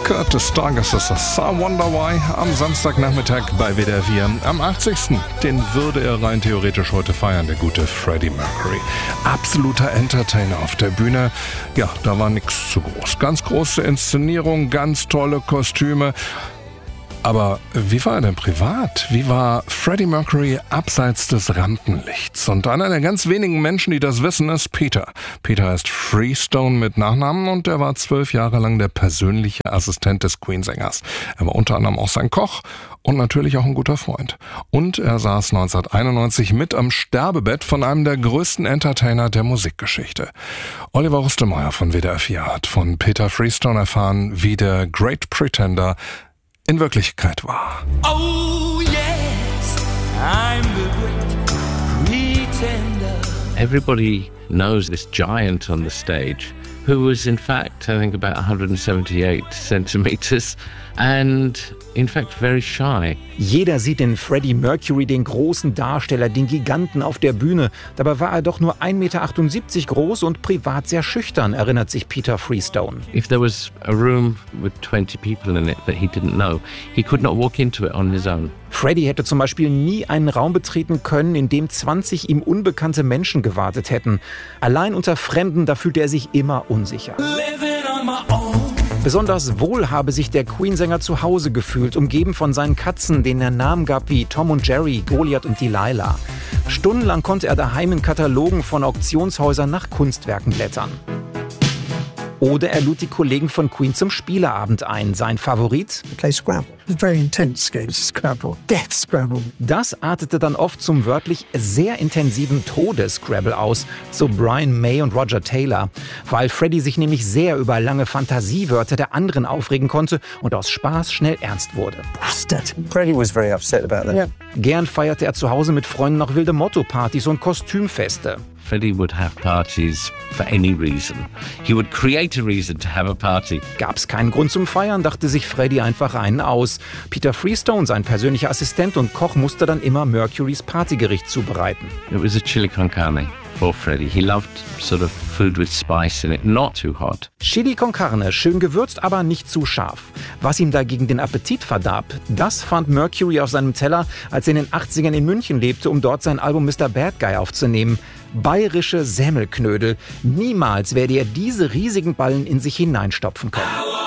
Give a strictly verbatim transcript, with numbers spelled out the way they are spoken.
Kurt des Tages ist das. I Wonder Why am Samstagnachmittag bei W D R vier. Am achtzigsten Den würde er rein theoretisch heute feiern, der gute Freddie Mercury. Absoluter Entertainer auf der Bühne. Ja, da war nichts zu groß. Ganz große Inszenierung, ganz tolle Kostüme. Aber wie war er denn privat? Wie war Freddie Mercury abseits des Rampenlichts? Und einer der ganz wenigen Menschen, die das wissen, ist Peter. Peter ist Freestone mit Nachnamen und er war zwölf Jahre lang der persönliche Assistent des Queen-Sängers. Er war unter anderem auch sein Koch und natürlich auch ein guter Freund. Und er saß neunzehnhunderteinundneunzig mit am Sterbebett von einem der größten Entertainer der Musikgeschichte. Oliver Rustemeyer von W D R vier hat von Peter Freestone erfahren, wie der Great Pretender in Wirklichkeit war. Oh yes, I'm the great pretender. Everybody knows this giant on the stage, who was in fact, I think, about one hundred seventy-eight centimeters and in fact very shy. Jeder sieht in Freddie Mercury den großen Darsteller, den Giganten auf der Bühne. Dabei war er doch nur ein Meter achtundsiebzig groß und privat sehr schüchtern, erinnert sich Peter Freestone. If there was a room with twenty people in it that he didn't know, he could not walk into it on his own. Freddie hätte zum Beispiel nie einen Raum betreten können, in dem zwanzig ihm unbekannte Menschen gewartet hätten. Allein unter Fremden, da fühlte er sich immer unsicher. Besonders wohl habe sich der Queen-Sänger zu Hause gefühlt, umgeben von seinen Katzen, denen er Namen gab wie Tom und Jerry, Goliath und Delilah. Stundenlang konnte er daheim in Katalogen von Auktionshäusern nach Kunstwerken blättern. Oder er lud die Kollegen von Queen zum Spieleabend ein. Sein Favorit? Play Scrabble. Very intense games, Scrabble. Death Scrabble. Das artete dann oft zum wörtlich sehr intensiven Todes-Scrabble aus, so Brian May und Roger Taylor. Weil Freddie sich nämlich sehr über lange Fantasiewörter der anderen aufregen konnte und aus Spaß schnell ernst wurde. Bastard. Freddie was very upset about that. Yeah. Gern feierte er zu Hause mit Freunden noch wilde Motto-Partys und Kostümfeste. Freddie would have parties for any reason. He would create a reason to have a party. Gab's keinen Grund zum Feiern, dachte sich Freddie einfach einen aus. Peter Freestone, sein persönlicher Assistent und Koch, musste dann immer Mercurys Partygericht zubereiten. It was a chili con carne for Freddie. He loved sort of food with spice in it, not too hot. Chili con carne, schön gewürzt, aber nicht zu scharf. Was ihm dagegen den Appetit verdarb, das fand Mercury auf seinem Teller, als er in den achtzigern in München lebte, um dort sein Album Mister Bad Guy aufzunehmen. Bayerische Semmelknödel. Niemals werde er diese riesigen Ballen in sich hineinstopfen können.